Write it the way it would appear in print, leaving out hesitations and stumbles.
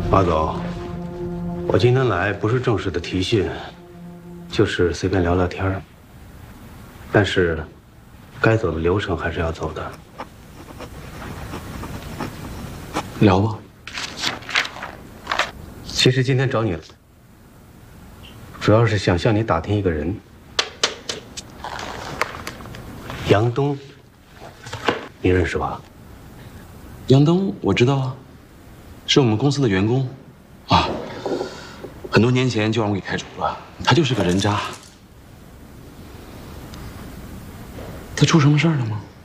马总，我今天来不是正式的提训，就是随便聊聊天儿。但是，该走的流程还是要走的。 聊吧。 其实今天找你，主要是想向你打听一个人。杨东，你认识吧？ 杨东我知道啊，是我们公司的员工，啊，很多年前就让我给开除了。他就是个人渣。他出什么事儿了吗？